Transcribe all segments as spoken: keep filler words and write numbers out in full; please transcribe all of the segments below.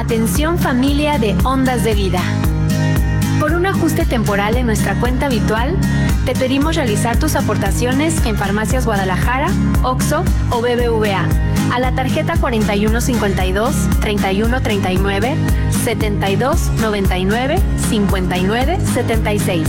Atención familia de Ondas de Vida. Por un ajuste temporal en nuestra cuenta habitual, te pedimos realizar tus aportaciones en Farmacias Guadalajara, Oxxo o B B V A a la tarjeta cuarenta y uno cincuenta y dos, treinta y uno treinta y nueve, setenta y dos noventa y nueve, cincuenta y nueve setenta y seis.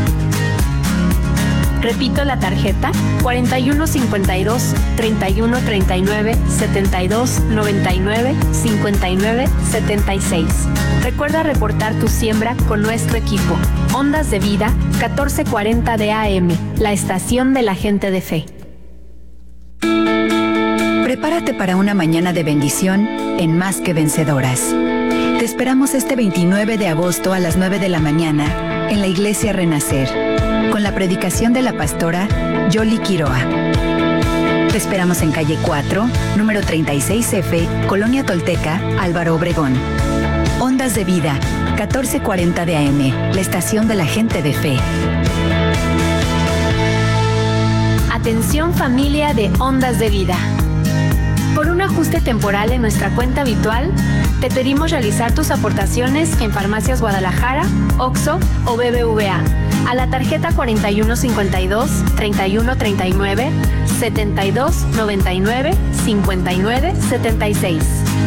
Repito la tarjeta cuarenta y uno cincuenta y dos, treinta y uno treinta y nueve, setenta y dos noventa y nueve, cincuenta y nueve setenta y seis. Recuerda reportar tu siembra con nuestro equipo. Ondas de Vida, catorce cuarenta de A M, la estación de la gente de fe. Prepárate para una mañana de bendición en Más que Vencedoras. Te esperamos este veintinueve de agosto a las nueve de la mañana en la Iglesia Renacer, con la predicación de la pastora Yoli Quiroa. Te esperamos en calle cuatro, número treinta y seis F, Colonia Tolteca, Álvaro Obregón. Ondas de Vida, catorce cuarenta de A M, la estación de la gente de fe. Atención familia de Ondas de Vida. Por un ajuste temporal en nuestra cuenta habitual, te pedimos realizar tus aportaciones en Farmacias Guadalajara, Oxxo o B B V A a la tarjeta cuarenta y uno cincuenta y dos, treinta y uno treinta y nueve, setenta y dos noventa y nueve, cincuenta y nueve setenta y seis.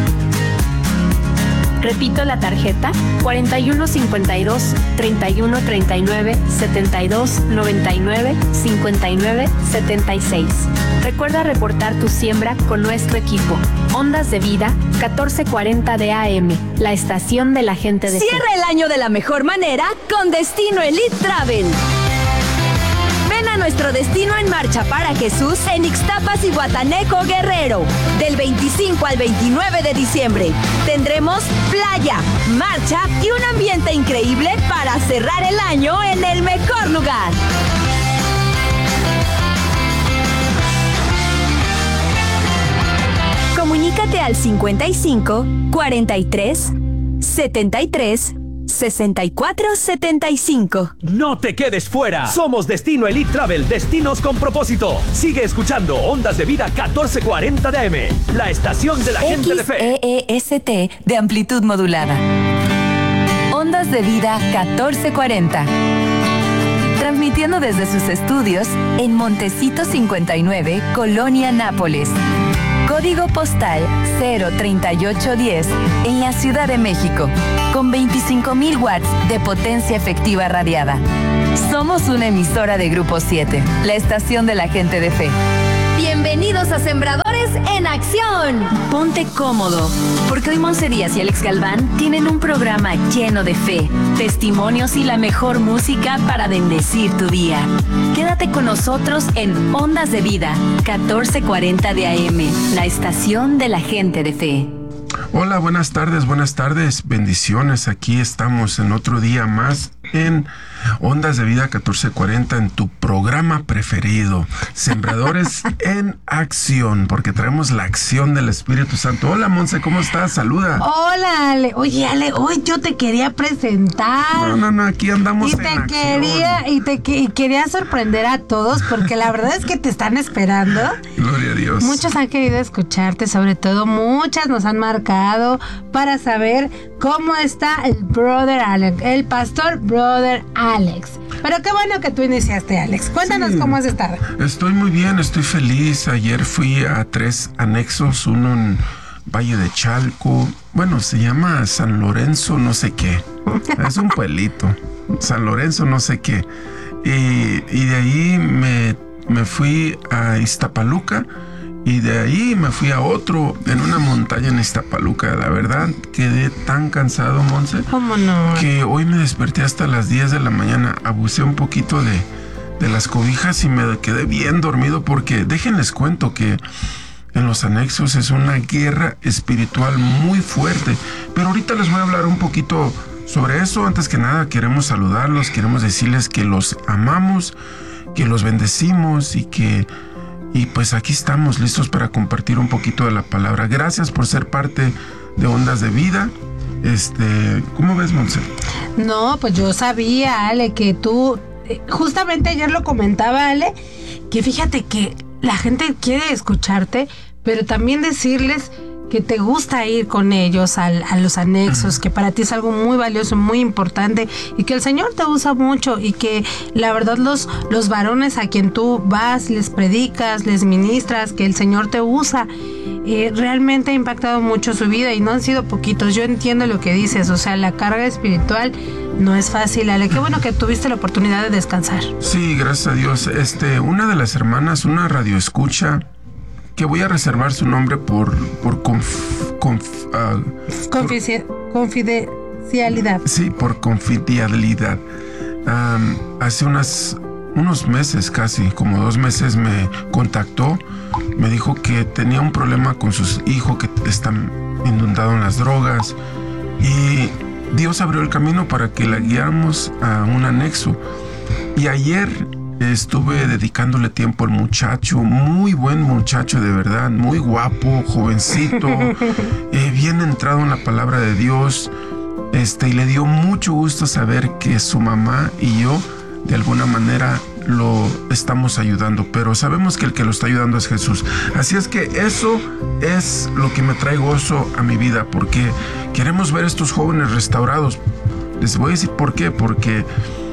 Repito la tarjeta cuarenta y uno cincuenta y dos, treinta y uno treinta y nueve, setenta y dos noventa y nueve, cincuenta y nueve setenta y seis. Recuerda reportar tu siembra con nuestro equipo. Ondas de Vida, catorce cuarenta de A M, la estación de la gente de fe. Cierra el año de la mejor manera con Destino Elite Travel. Ven a nuestro Destino en Marcha para Jesús en Ixtapas y Guatanejo, Guerrero. Del veinticinco al veintinueve de diciembre. Tendremos playa, marcha y un ambiente increíble para cerrar el año en el mejor lugar. Comunícate al cincuenta y cinco, cuarenta y tres, setenta y tres, sesenta y cuatro setenta y cinco. No te quedes fuera. Somos Destino Elite Travel, destinos con propósito. Sigue escuchando Ondas de Vida catorce cuarenta de A M, la estación de la gente de fe. X E E S T de amplitud modulada. Ondas de Vida catorce cuarenta. Transmitiendo desde sus estudios en Montecito cincuenta y nueve, Colonia Nápoles. Código postal cero treinta y ocho diez en la Ciudad de México, con veinticinco mil watts de potencia efectiva radiada. Somos una emisora de Grupo siete, la estación de la gente de fe. Bienvenidos a Sembradores en Acción. Ponte cómodo, porque hoy Monse Díaz y Alex Galván tienen un programa lleno de fe, testimonios y la mejor música para bendecir tu día. Quédate con nosotros en Ondas de Vida, catorce cuarenta de A M, la estación de la gente de fe. Hola, buenas tardes, buenas tardes, bendiciones. Aquí estamos en otro día más en Ondas de Vida catorce cuarenta, en tu programa preferido, Sembradores en Acción, porque traemos la acción del Espíritu Santo. Hola, Monse, ¿cómo estás? Saluda. Hola, Ale. Oye, Ale, hoy yo te quería presentar. No, no, no, aquí andamos y en te acción. quería y te y quería sorprender a todos, porque la verdad es que te están esperando. Gloria a Dios. Muchos han querido escucharte, sobre todo muchas nos han marcado para saber cómo está el brother Alex, el pastor brother Alex. Pero qué bueno que tú iniciaste, Alex. Cuéntanos sí, cómo has estado. Estoy muy bien, estoy feliz. Ayer fui a tres anexos, uno en Valle de Chalco. Bueno, se llama San Lorenzo no sé qué. Es un pueblito. San Lorenzo no sé qué. Y, y de ahí me, me fui a Iztapaluca. Y de ahí me fui a otro, en una montaña en Iztapaluca. La verdad, quedé tan cansado, Monse. ¿Cómo no? Que hoy me desperté hasta las diez de la mañana. Abusé un poquito de, de las cobijas y me quedé bien dormido porque, déjenles cuento que en los anexos es una guerra espiritual muy fuerte. Pero ahorita les voy a hablar un poquito sobre eso. Antes que nada, queremos saludarlos, queremos decirles que los amamos, que los bendecimos y que... Y pues aquí estamos listos para compartir un poquito de la palabra. Gracias por ser parte de Ondas de Vida. Este, ¿cómo ves, Monse? No, pues yo sabía, Ale, que tú, justamente ayer lo comentaba, Ale, que fíjate que la gente quiere escucharte, pero también decirles que te gusta ir con ellos al, a los anexos, que para ti es algo muy valioso, muy importante y que el Señor te usa mucho y que la verdad los, los varones a quien tú vas, les predicas, les ministras, que el Señor te usa, eh, realmente ha impactado mucho su vida y no han sido poquitos. Yo entiendo lo que dices, o sea, la carga espiritual no es fácil, Ale. Qué bueno que tuviste la oportunidad de descansar. Sí, gracias a Dios. Este, una de las hermanas, una radioescucha, que voy a reservar su nombre por por conf, conf, uh, Confici- por, confidencialidad. Sí, por confidencialidad. Um, hace unas unos meses, casi como dos meses, me contactó. Me dijo que tenía un problema con sus hijos que están inundados en las drogas y Dios abrió el camino para que la guiáramos a un anexo. Y ayer estuve dedicándole tiempo al muchacho, muy buen muchacho de verdad, muy guapo, jovencito, eh, bien entrado en la palabra de Dios, este, y le dio mucho gusto saber que su mamá y yo de alguna manera lo estamos ayudando, pero sabemos que el que lo está ayudando es Jesús. Así es que eso es lo que me trae gozo a mi vida, porque queremos ver a estos jóvenes restaurados. Les voy a decir por qué, porque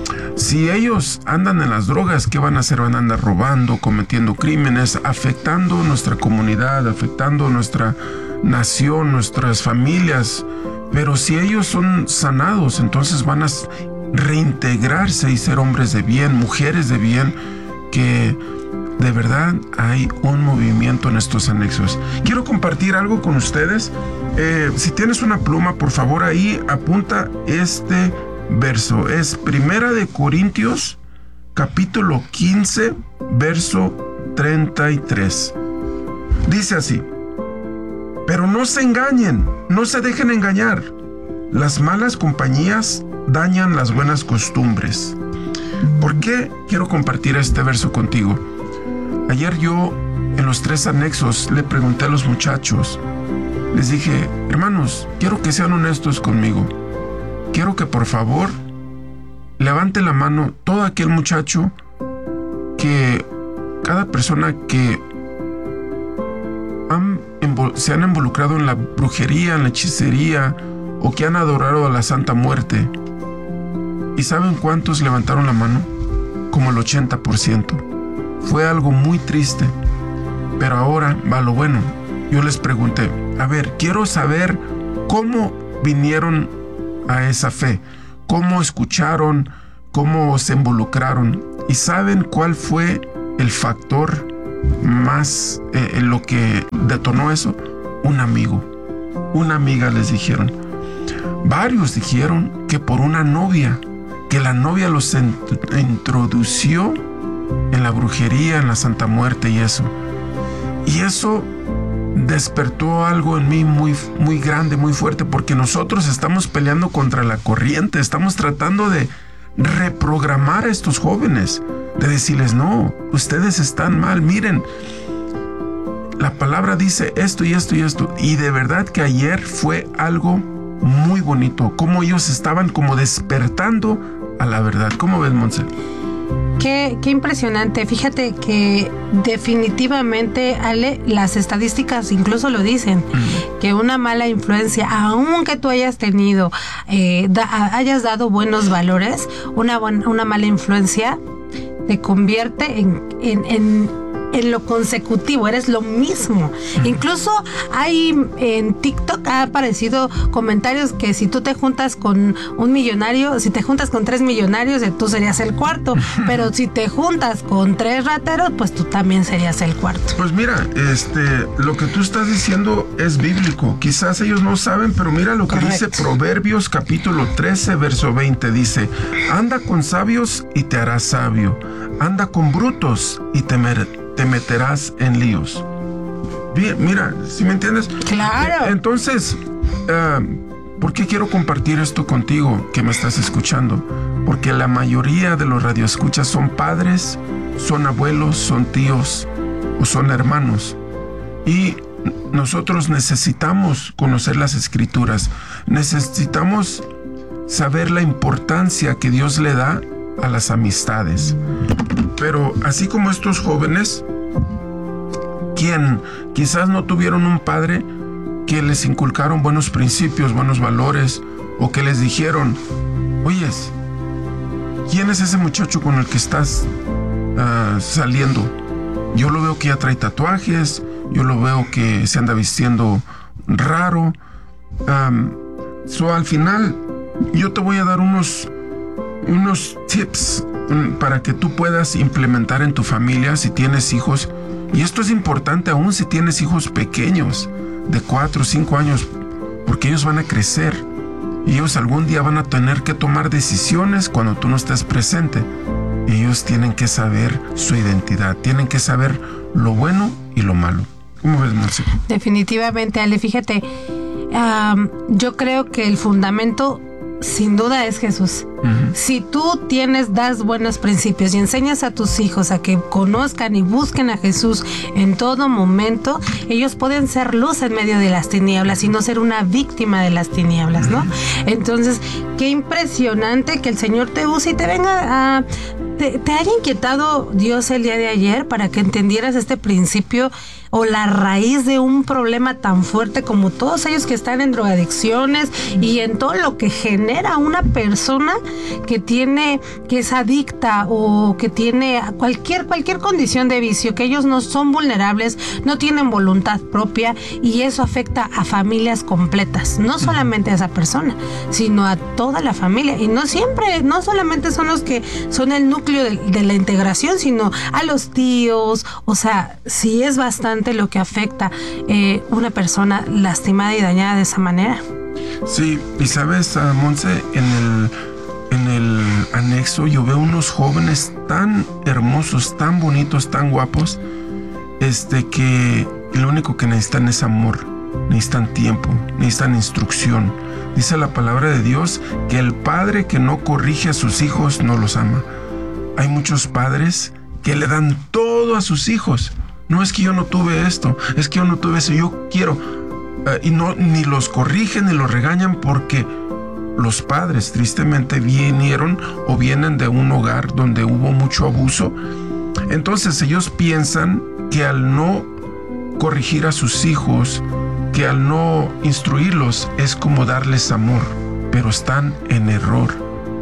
si ellos andan en las drogas, ¿qué van a hacer? Van a andar robando, cometiendo crímenes, afectando nuestra comunidad, afectando nuestra nación, nuestras familias. Pero si ellos son sanados, entonces van a reintegrarse y ser hombres de bien, mujeres de bien, que de verdad hay un movimiento en estos anexos. Quiero compartir algo con ustedes. Eh, si tienes una pluma, por favor, ahí apunta este verso. Es Primera de Corintios, capítulo quince, verso treinta y tres. Dice así: pero no se engañen, no se dejen engañar. Las malas compañías dañan las buenas costumbres. ¿Por qué quiero compartir este verso contigo? Ayer yo, en los tres anexos, le pregunté a los muchachos, les dije, hermanos, quiero que sean honestos conmigo. Quiero que por favor levante la mano todo aquel muchacho que, cada persona que han, se han involucrado en la brujería, en la hechicería, o que han adorado a la Santa Muerte. ¿Y saben cuántos levantaron la mano? Como el ochenta por ciento. Fue algo muy triste. Pero ahora va lo bueno. Yo les pregunté, a ver, quiero saber cómo vinieron a esa fe, cómo escucharon, cómo se involucraron. ¿Y saben cuál fue el factor más, eh, en lo que detonó eso? Un amigo, una amiga, les dijeron. Varios dijeron que por una novia, que la novia los ent- introdució en la brujería, en la Santa Muerte y eso. Y eso despertó algo en mí muy, muy grande, muy fuerte, porque nosotros estamos peleando contra la corriente, estamos tratando de reprogramar a estos jóvenes, de decirles, no, ustedes están mal, miren, la palabra dice esto y esto y esto. Y de verdad que ayer fue algo muy bonito, como ellos estaban como despertando a la verdad. ¿Cómo ves, Monse? Qué, qué impresionante. Fíjate que definitivamente, Ale, las estadísticas incluso lo dicen, mm. que una mala influencia, aunque tú hayas tenido, eh, da, hayas dado buenos valores, una, buena, una mala influencia te convierte en, en, en en lo consecutivo, eres lo mismo. Incluso hay en TikTok ha aparecido comentarios que si tú te juntas con un millonario, si te juntas con tres millonarios, tú serías el cuarto, pero si te juntas con tres rateros, pues tú también serías el cuarto. Pues mira, este, lo que tú estás diciendo es bíblico. Quizás ellos no saben, pero mira lo que Correcto. Dice Proverbios capítulo trece, verso veinte. Dice, anda con sabios y te harás sabio. Anda con brutos y te merecerás. te meterás en líos. Bien, mira, ¿sí me entiendes? Claro. Entonces, uh, ¿por qué quiero compartir esto contigo que me estás escuchando? Porque la mayoría de los radioescuchas son padres, son abuelos, son tíos o son hermanos. Y nosotros necesitamos conocer las escrituras. Necesitamos saber la importancia que Dios le da a las amistades. Pero así como estos jóvenes, quien quizás no tuvieron un padre que les inculcaron buenos principios, buenos valores, o que les dijeron, oyes, ¿quién es ese muchacho con el que estás uh, saliendo? Yo lo veo que ya trae tatuajes, yo lo veo que se anda vistiendo raro. Um, so, al final, yo te voy a dar unos, unos tips um, para que tú puedas implementar en tu familia si tienes hijos. Y esto es importante aún si tienes hijos pequeños, de cuatro o cinco años, porque ellos van a crecer. Y ellos algún día van a tener que tomar decisiones cuando tú no estés presente. Ellos tienen que saber su identidad, tienen que saber lo bueno y lo malo. ¿Cómo ves, Marce? Definitivamente, Ale, fíjate, um, yo creo que el fundamento sin duda es Jesús. Uh-huh. Si tú tienes, das buenos principios y enseñas a tus hijos a que conozcan y busquen a Jesús en todo momento, ellos pueden ser luz en medio de las tinieblas y no ser una víctima de las tinieblas, ¿no? Uh-huh. Entonces, qué impresionante que el Señor te use y te venga a... Te, te haya inquietado Dios el día de ayer para que entendieras este principio o la raíz de un problema tan fuerte como todos ellos que están en drogadicciones y en todo lo que genera una persona que tiene, que es adicta o que tiene cualquier, cualquier condición de vicio, que ellos no son vulnerables, no tienen voluntad propia y eso afecta a familias completas, no solamente a esa persona, sino a toda la familia. Y no siempre, no solamente son los que son el núcleo de, de la integración, sino a los tíos. O sea, sí es bastante lo que afecta eh, una persona lastimada y dañada de esa manera. Sí, y sabes, uh, Monse, en el, en el anexo yo veo unos jóvenes tan hermosos, tan bonitos, tan guapos, este, que lo único que necesitan es amor, necesitan tiempo, necesitan instrucción. Dice la palabra de Dios que el padre que no corrige a sus hijos no los ama. Hay muchos padres que le dan todo a sus hijos. No es que yo no tuve esto, es que yo no tuve eso, yo quiero. Uh, y no, ni los corrigen ni los regañan porque los padres tristemente vinieron o vienen de un hogar donde hubo mucho abuso. Entonces ellos piensan que al no corregir a sus hijos, que al no instruirlos es como darles amor, pero están en error.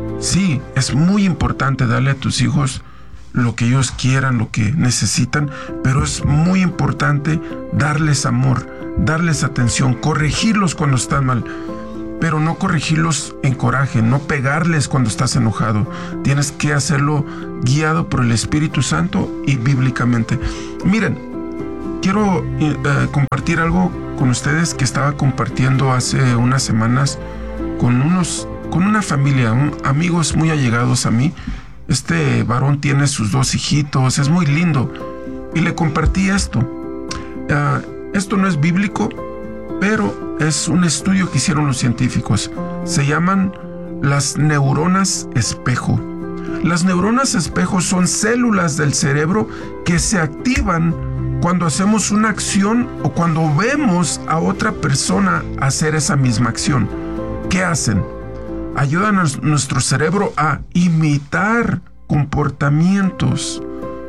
Sí, es muy importante darle a tus hijos lo que ellos quieran, lo que necesitan, pero es muy importante darles amor, darles atención, corregirlos cuando están mal, pero no corregirlos en coraje, no pegarles cuando estás enojado. Tienes que hacerlo guiado por el Espíritu Santo y bíblicamente. Miren, quiero eh, compartir algo con ustedes que estaba compartiendo hace unas semanas con unos, con una familia, un, amigos muy allegados a mí. Este varón tiene sus dos hijitos, es muy lindo. Y le compartí esto. Uh, esto no es bíblico, pero es un estudio que hicieron los científicos. Se llaman las neuronas espejo. Las neuronas espejo son células del cerebro que se activan cuando hacemos una acción o cuando vemos a otra persona hacer esa misma acción. ¿Qué hacen? Ayudan a nuestro cerebro a imitar comportamientos.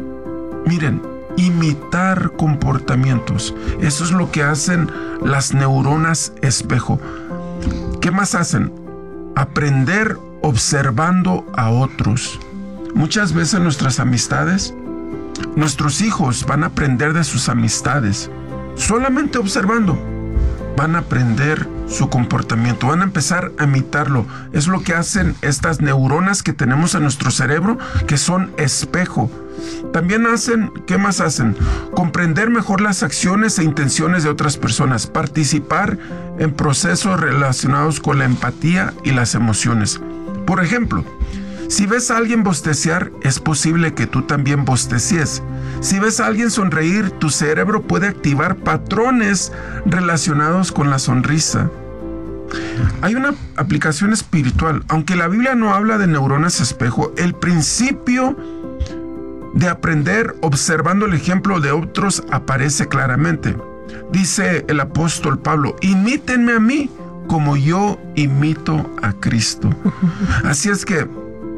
Miren, imitar comportamientos. Eso es lo que hacen las neuronas espejo. ¿Qué más hacen? Aprender observando a otros. Muchas veces nuestras amistades, nuestros hijos van a aprender de sus amistades. Solamente observando. Van a aprender su comportamiento, van a empezar a imitarlo. Es lo que hacen estas neuronas que tenemos en nuestro cerebro, que son espejo. También hacen, ¿qué más hacen? Comprender mejor las acciones e intenciones de otras personas, participar en procesos relacionados con la empatía y las emociones. Por ejemplo, si ves a alguien bostecear, es posible que tú también bostecies. Si ves a alguien sonreír, tu cerebro puede activar patrones relacionados con la sonrisa. Hay una aplicación espiritual. Aunque la Biblia no habla de neuronas espejo, el principio de aprender observando el ejemplo de otros aparece claramente. Dice el apóstol Pablo, imítenme a mí como yo imito a Cristo. Así es que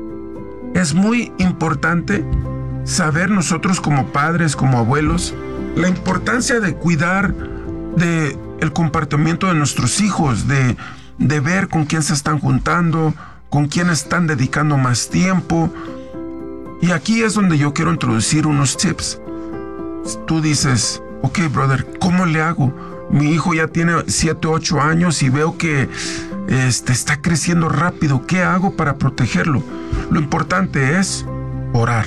es muy importante saber nosotros como padres, como abuelos, la importancia de cuidar, de el comportamiento de nuestros hijos, de, de ver con quién se están juntando, con quién están dedicando más tiempo. Y aquí es donde yo quiero introducir unos tips. Tú dices, ok, brother, ¿cómo le hago? Mi hijo ya tiene siete, ocho años y veo que este, está creciendo rápido. ¿Qué hago para protegerlo? Lo importante es orar.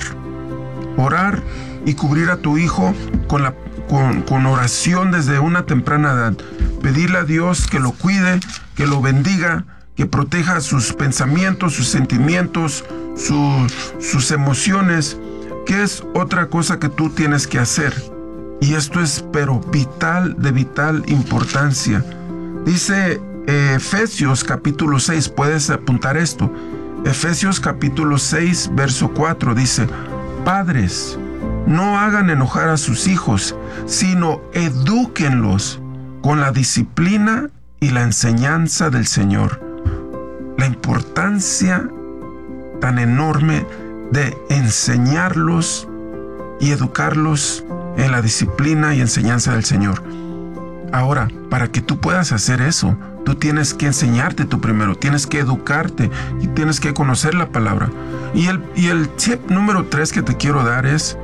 Orar y cubrir a tu hijo con, la, con, con oración desde una temprana edad. Pedirle a Dios que lo cuide, que lo bendiga, que proteja sus pensamientos, sus sentimientos, su, sus emociones, que es otra cosa que tú tienes que hacer. Y esto es pero vital, de vital importancia. Dice eh, Efesios capítulo seis, puedes apuntar esto. Efesios capítulo seis, verso cuatro dice: Padres, no hagan enojar a sus hijos, sino edúquenlos con la disciplina y la enseñanza del Señor. La importancia tan enorme de enseñarlos y educarlos en la disciplina y enseñanza del Señor. Ahora, para que tú puedas hacer eso, tú tienes que enseñarte tú primero, tienes que educarte y tienes que conocer la palabra. Y el, y el tip número tres que te quiero dar es: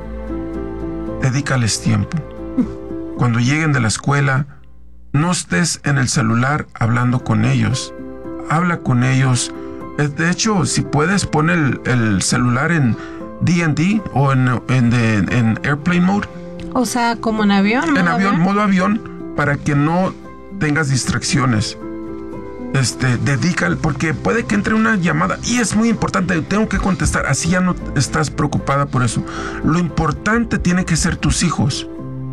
dedícales tiempo. Cuando lleguen de la escuela, no estés en el celular hablando con ellos. Habla con ellos. De hecho, si puedes, pon el, el celular en D and D o en, en, de, en airplane mode. O sea, como en avión. En avión, avión, modo avión, para que no tengas distracciones. Este, dedícale, porque puede que entre una llamada y es muy importante, tengo que contestar, así ya no estás preocupada por eso. Lo importante tiene que ser tus hijos.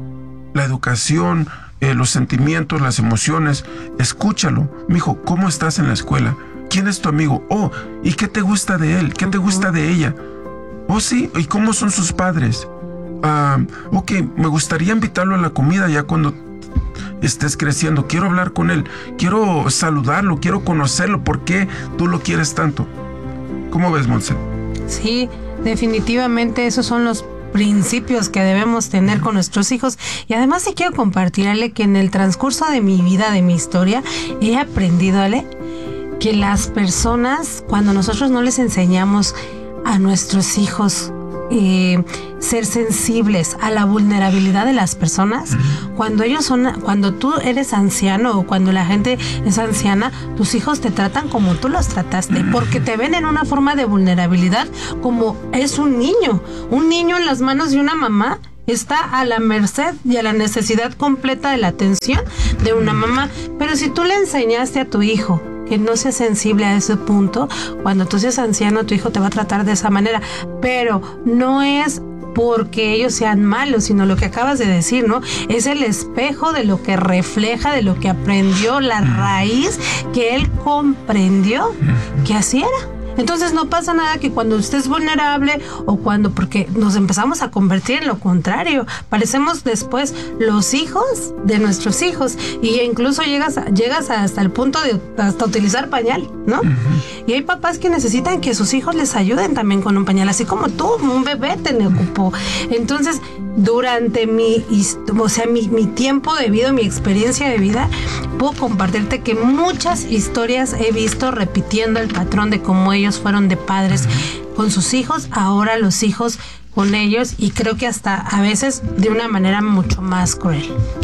La educación, eh, los sentimientos, las emociones. Escúchalo. Mijo, ¿cómo estás en la escuela? ¿Quién es tu amigo? Oh, ¿y qué te gusta de él? ¿Qué te gusta de ella? Oh, sí, ¿y cómo son sus padres? Uh, ok, me gustaría invitarlo a la comida ya cuando estés creciendo. Quiero hablar con él, quiero saludarlo, quiero conocerlo. ¿Por qué tú lo quieres tanto? ¿Cómo ves, Montse? Sí, definitivamente esos son los principios que debemos tener con nuestros hijos. Y además sí quiero compartirle que en el transcurso de mi vida, de mi historia, he aprendido, Ale, que las personas, cuando nosotros no les enseñamos a nuestros hijos Eh, ser sensibles a la vulnerabilidad de las personas, uh-huh. cuando ellos son, cuando tú eres anciano o cuando la gente es anciana, tus hijos te tratan como tú los trataste, uh-huh. porque te ven en una forma de vulnerabilidad como es un niño, un niño en las manos de una mamá. Está a la merced y a la necesidad completa de la atención de una mamá. Pero si tú le enseñaste a tu hijo que no sea sensible a ese punto, cuando tú seas anciano, tu hijo te va a tratar de esa manera. Pero no es porque ellos sean malos, sino lo que acabas de decir, ¿no? Es el espejo de lo que refleja, de lo que aprendió, la raíz que él comprendió que así era. Entonces no pasa nada que cuando estés vulnerable o cuando, porque nos empezamos a convertir en lo contrario, parecemos después los hijos de nuestros hijos y incluso llegas, a, llegas hasta el punto de hasta utilizar pañal, ¿no? Uh-huh. Y hay papás que necesitan que sus hijos les ayuden también con un pañal, así como tú, un bebé te me ocupó. Entonces, durante mi, o sea, mi, mi tiempo de vida, mi experiencia de vida, puedo compartirte que muchas historias he visto repitiendo el patrón de cómo ellos fueron de padres con sus hijos, ahora los hijos con ellos, y creo que hasta a veces de una manera mucho más cruel.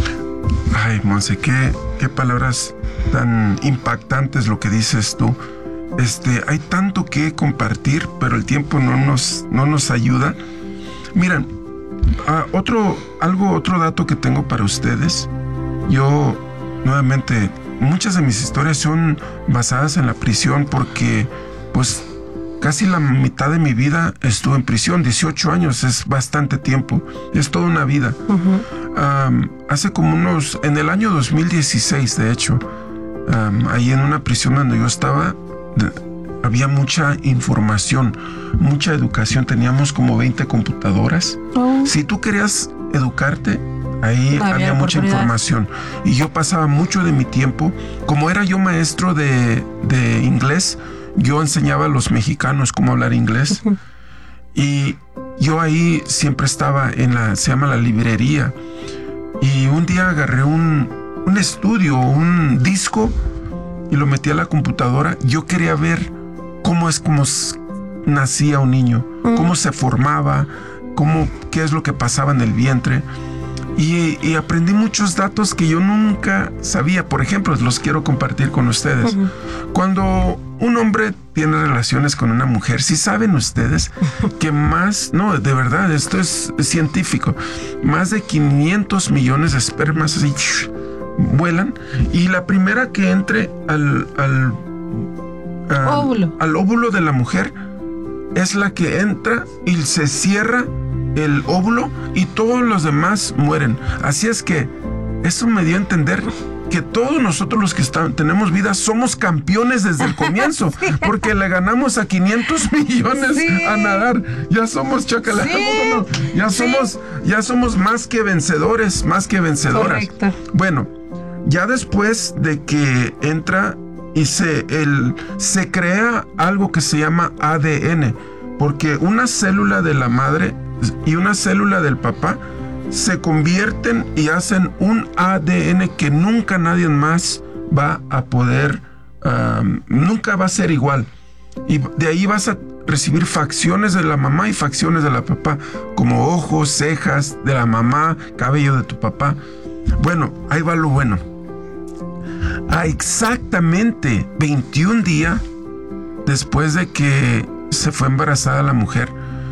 Ay, Monse, qué, qué palabras tan impactantes lo que dices tú. Este, hay tanto que compartir, pero el tiempo no nos, no nos ayuda. Miren, uh, otro, algo, otro dato que tengo para ustedes. Yo, nuevamente, muchas de mis historias son basadas en la prisión porque pues casi la mitad de mi vida estuve en prisión. Dieciocho años es bastante tiempo, es toda una vida. Uh-huh. Um, hace como unos, en el año dos mil dieciséis, de hecho, um, ahí en una prisión donde yo estaba, de, había mucha información, mucha educación. Teníamos como veinte computadoras. Oh. Si tú querías educarte, ahí había, había mucha información. Y yo pasaba mucho de mi tiempo, como era yo maestro de, de inglés, yo enseñaba a los mexicanos cómo hablar inglés. Uh-huh. Y yo ahí siempre estaba en la, se llama la librería. Y un día agarré un, un estudio, un disco, y lo metí a la computadora. Yo quería ver cómo es como nacía un niño, mm. cómo se formaba, cómo, qué es lo que pasaba en el vientre. Y, y aprendí muchos datos que yo nunca sabía. Por ejemplo, los quiero compartir con ustedes. Uh-huh. Cuando un hombre tiene relaciones con una mujer, ¿sí saben ustedes que más, no, de verdad, esto es científico, más de quinientos millones de espermas así vuelan, y la primera que entre al, al, al, óvulo. al óvulo de la mujer es la que entra y se cierra el óvulo y todos los demás mueren? Así es que eso me dio a entender que todos nosotros los que está, tenemos vida somos campeones desde el comienzo, sí. porque le ganamos a quinientos millones sí. a nadar. Ya somos chacalados, sí. no, ya sí. somos, ya somos más que vencedores, más que vencedoras. Correcto. Bueno, ya después de que entra y se, el, se crea algo que se llama A D N, porque una célula de la madre y una célula del papá se convierten y hacen un A D N que nunca nadie más va a poder, um, nunca va a ser igual. Y de ahí vas a recibir facciones de la mamá y facciones de la papá, como ojos, cejas de la mamá, cabello de tu papá. Bueno, ahí va lo bueno. A exactamente veintiún días después de que se fue embarazada la mujer,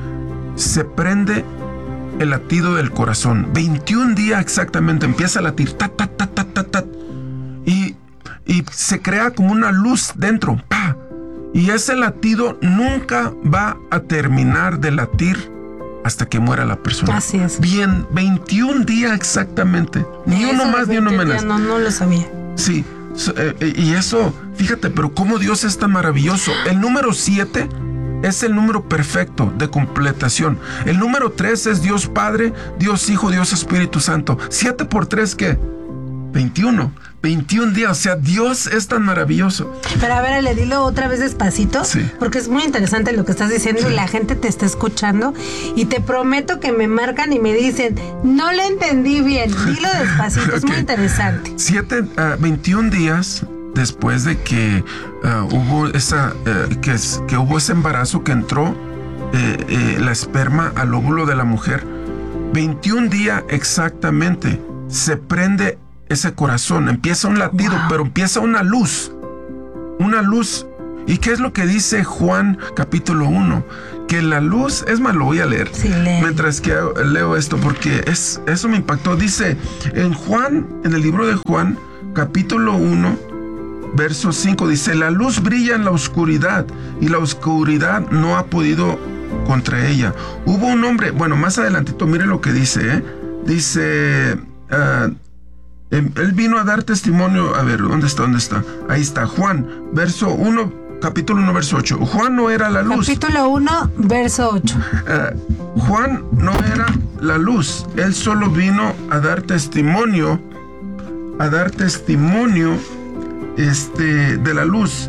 se prende el latido del corazón. veintiún días exactamente empieza a latir, ta, ta, ta, ta, ta, ta, y, y se crea como una luz dentro, pa, y ese latido nunca va a terminar de latir hasta que muera la persona. Así es. Bien, veintiún días exactamente, ni eso uno más ni uno menos. No, no lo sabía. Sí, eh, y eso, fíjate, pero cómo Dios es tan maravilloso. El número siete es el número perfecto de completación. El número tres es Dios Padre, Dios Hijo, Dios Espíritu Santo. siete por tres, ¿qué? veintiuno. veintiún días. O sea, Dios es tan maravilloso. Pero a ver, le dilo otra vez despacito. Sí. Porque es muy interesante lo que estás diciendo sí. y la gente te está escuchando. Y te prometo que me marcan y me dicen, no le entendí bien. Dilo despacito, okay. Es muy interesante. siete, uh, veintiún días después de que uh, hubo esa uh, que, que hubo ese embarazo que entró eh, eh, la esperma al óvulo de la mujer, veintiún días exactamente se prende ese corazón, empieza un latido, wow. pero empieza una luz, una luz. ¿Y qué es lo que dice Juan capítulo uno? Que la luz, es más, lo voy a leer sí, lee. mientras que leo esto, porque es, eso me impactó. Dice en Juan, en el libro de Juan capítulo uno, verso cinco, dice: la luz brilla en la oscuridad y la oscuridad no ha podido contra ella. Hubo un hombre, bueno, más adelantito, mire lo que dice, ¿eh? Dice, uh, él vino a dar testimonio, a ver, ¿dónde está? ¿Dónde está? Ahí está, Juan, verso uno, capítulo uno, verso ocho. Juan no era la luz. Capítulo uno, verso ocho. Uh, Juan no era la luz, él solo vino a dar testimonio, a dar testimonio Este, de la luz,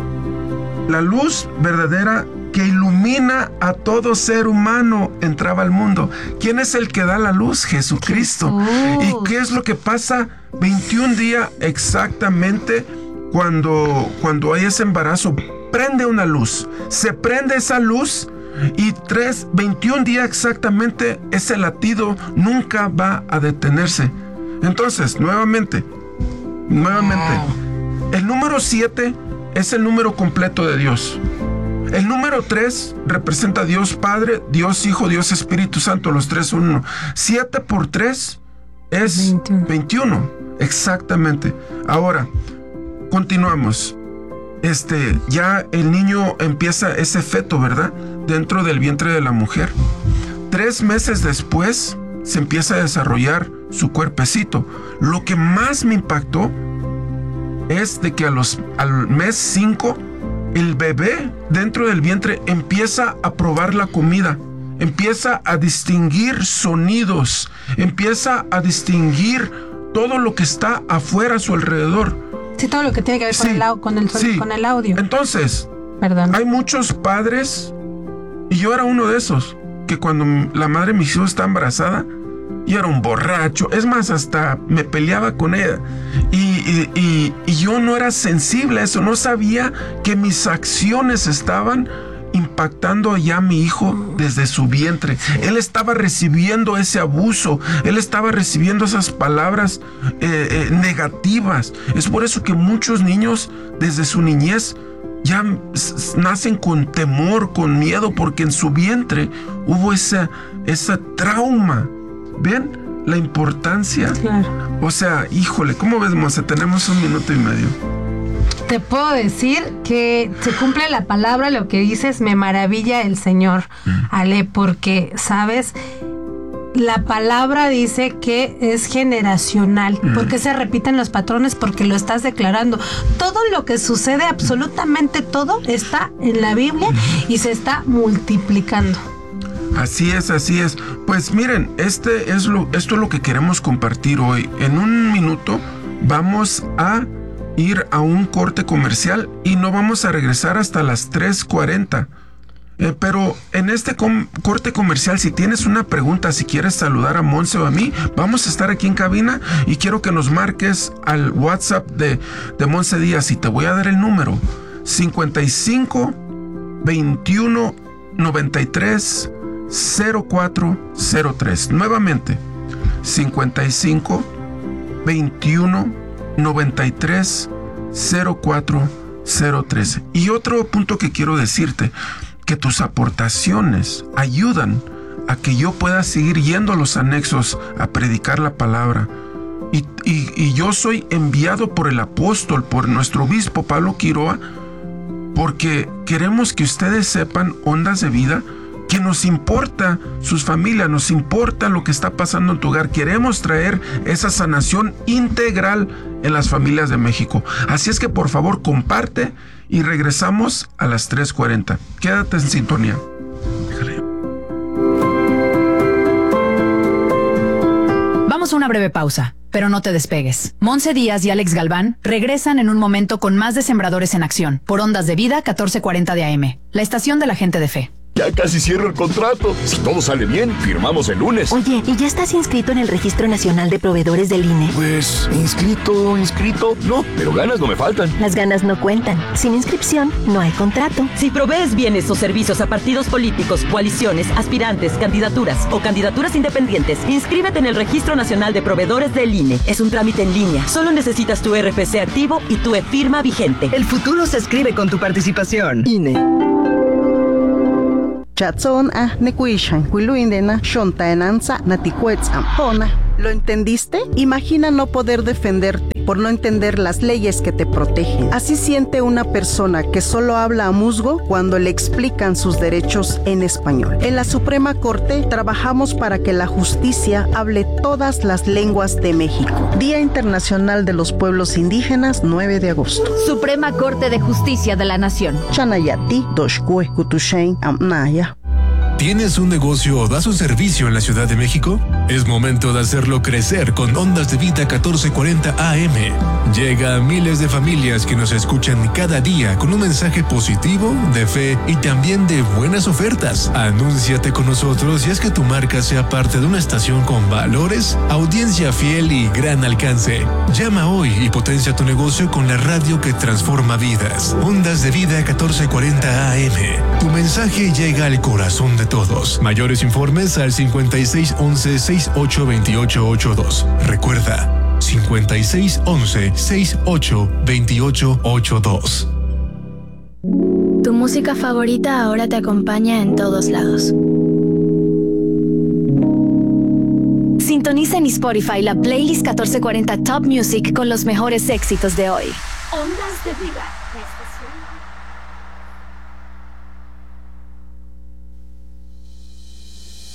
la luz verdadera que ilumina a todo ser humano entraba al mundo. ¿Quién es el que da la luz? Jesucristo. Jesús. ¿Y qué es lo que pasa veintiún días exactamente cuando, cuando hay ese embarazo? Prende una luz, se prende esa luz y tres, veintiún días exactamente ese latido nunca va a detenerse. Entonces, nuevamente, nuevamente, wow. el número siete es el número completo de Dios. El número tres representa a Dios Padre, Dios Hijo, Dios Espíritu Santo, los tres son uno. siete por tres es veintiuno. veintiuno, exactamente. Ahora, continuamos. Este, ya el niño empieza ese feto, ¿verdad? Dentro del vientre de la mujer. Tres meses después se empieza a desarrollar su cuerpecito. Lo que más me impactó es de que a los, al mes cinco, el bebé dentro del vientre empieza a probar la comida, empieza a distinguir sonidos, empieza a distinguir todo lo que está afuera a su alrededor. Sí, todo lo que tiene que ver sí, con, el, con, el, sí. con el audio. Entonces, Perdón. hay muchos padres, y yo era uno de esos, que cuando la madre de mis hijos está embarazada, y era un borracho. Es más, hasta me peleaba con ella. Y, y, y, y yo no era sensible a eso. No sabía que mis acciones estaban impactando ya a mi hijo desde su vientre. Él estaba recibiendo ese abuso. Él estaba recibiendo esas palabras eh, eh, negativas. Es por eso que muchos niños desde su niñez ya nacen con temor, con miedo, porque en su vientre hubo esa, esa trauma. ¿Ven la importancia? Claro. O sea, híjole, ¿cómo ves, Monse? Tenemos un minuto y medio. Te puedo decir que se cumple la palabra, lo que dices, me maravilla el Señor, mm. Ale, porque, ¿sabes? La palabra dice que es generacional. Mm. ¿Por qué se repiten los patrones? Porque lo estás declarando. Todo lo que sucede, absolutamente todo, está en la Biblia mm. y se está multiplicando. Así es, así es. Pues miren, este es lo, esto es lo que queremos compartir hoy. En un minuto vamos a ir a un corte comercial y no vamos a regresar hasta las tres cuarenta. Eh, pero en este com- corte comercial, si tienes una pregunta, si quieres saludar a Monse o a mí, vamos a estar aquí en cabina y quiero que nos marques al WhatsApp de, de Monse Díaz y te voy a dar el número cincuenta y cinco, veintiuno, noventa y tres, cero cuatro cero tres. Nuevamente, cincuenta y cinco, veintiuno, noventa y tres, cero cuatro cero tres. Y otro punto que quiero decirte, que tus aportaciones ayudan a que yo pueda seguir yendo a los anexos a predicar la palabra. Y, y, y yo soy enviado por el apóstol, por nuestro obispo Pablo Quiroa, porque queremos que ustedes sepan, Ondas de Vida, que nos importa sus familias, nos importa lo que está pasando en tu hogar. Queremos traer esa sanación integral en las familias de México. Así es que por favor comparte y regresamos a las tres cuarenta. Quédate en sintonía. Vamos a una breve pausa, pero no te despegues. Monse Díaz y Alex Galván regresan en un momento con más de Sembradores en Acción por Ondas de Vida catorce cuarenta de A M, la estación de la gente de fe. Ya casi cierro el contrato. Si todo sale bien, firmamos el lunes. Oye, ¿y ya estás inscrito en el Registro Nacional de Proveedores del I N E? Pues, inscrito, inscrito, no, pero ganas no me faltan. Las ganas no cuentan. Sin inscripción, no hay contrato. Si provees bienes o servicios a partidos políticos, coaliciones, aspirantes, candidaturas o candidaturas independientes, inscríbete en el Registro Nacional de Proveedores del I N E. Es un trámite en línea. Solo necesitas tu R F C activo y tu e-firma vigente. El futuro se escribe con tu participación. I N E. Chatson a nekuishan, huiluindena, shontaenanza, naticuetzam, hona. ¿Lo entendiste? Imagina no poder defenderte por no entender las leyes que te protegen. Así siente una persona que solo habla a musgo cuando le explican sus derechos en español. En la Suprema Corte trabajamos para que la justicia hable todas las lenguas de México. Día Internacional de los Pueblos Indígenas, nueve de agosto. Suprema Corte de Justicia de la Nación. Chanayati, Doshkue, Kutushain, Amnaya. ¿Tienes un negocio o das un servicio en la Ciudad de México? Es momento de hacerlo crecer con Ondas de Vida catorce cuarenta A M. Llega a miles de familias que nos escuchan cada día con un mensaje positivo, de fe y también de buenas ofertas. Anúnciate con nosotros y haz que tu marca sea parte de una estación con valores, audiencia fiel y gran alcance. Llama hoy y potencia tu negocio con la radio que transforma vidas. Ondas de Vida catorce cuarenta A M. Tu mensaje llega al corazón de todos. Mayores informes al cincuenta y seis once, sesenta y ocho veintiocho ochenta y dos. Recuerda, cincuenta y seis once, sesenta y ocho veintiocho ochenta y dos. Tu música favorita ahora te acompaña en todos lados. Sintoniza en Spotify la playlist catorce cuarenta Top Music con los mejores éxitos de hoy. Ondas de Vida.